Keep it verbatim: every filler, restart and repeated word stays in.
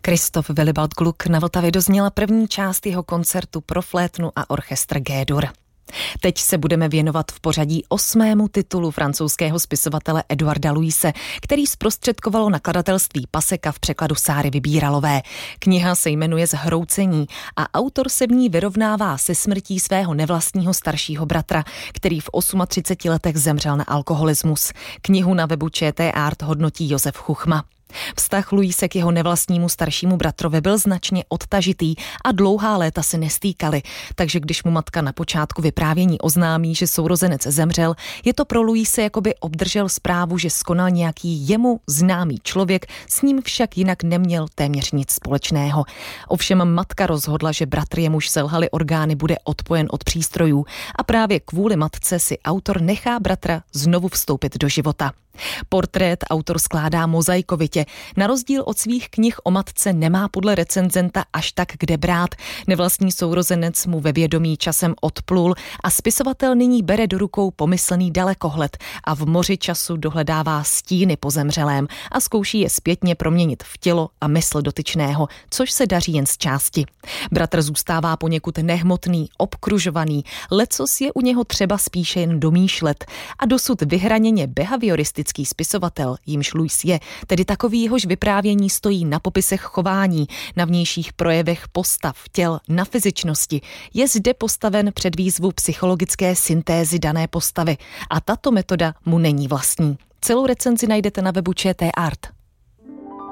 Christoph Willibald Gluck na Vltavě dozněla první část jeho koncertu pro flétnu a orchestr G-dur. Teď se budeme věnovat v pořadí osmému titulu francouzského spisovatele Eduarda Louise, který zprostředkovalo nakladatelství Paseka v překladu Sáry Vybíralové. Kniha se jmenuje Zhroucení a autor se v ní vyrovnává se smrtí svého nevlastního staršího bratra, který v třiceti osmi letech zemřel na alkoholismus. Knihu na webu ČT Art hodnotí Josef Chuchma. Vztah Louise k jeho nevlastnímu staršímu bratrovi byl značně odtažitý a dlouhá léta se nestýkali, takže když mu matka na počátku vyprávění oznámí, že sourozenec zemřel, je to pro Louise, jako by obdržel zprávu, že skonal nějaký jemu známý člověk, s ním však jinak neměl téměř nic společného. Ovšem matka rozhodla, že bratr, jemuž selhaly orgány, bude odpojen od přístrojů a právě kvůli matce si autor nechá bratra znovu vstoupit do života. Portrét autor skládá mozaikovitě. Na rozdíl od svých knih o matce nemá podle recenzenta až tak kde brát. Nevlastní sourozenec mu ve vědomí časem odplul a spisovatel nyní bere do rukou pomyslný dalekohled a v moři času dohledává stíny po zemřelém a zkouší je zpětně proměnit v tělo a mysl dotyčného, což se daří jen z části. Bratr zůstává poněkud nehmotný, obkružovaný, lecos je u něho třeba spíše jen domýšlet a dosud vyhraněně behavioristický spisovatel, jímž Louis je, tedy takový, jehož vyprávění stojí na popisech chování, na vnějších projevech postav, těl, na fyzičnosti, je zde postaven před výzvu psychologické syntézy dané postavy a tato metoda mu není vlastní. Celou recenzi najdete na webu ČT Art.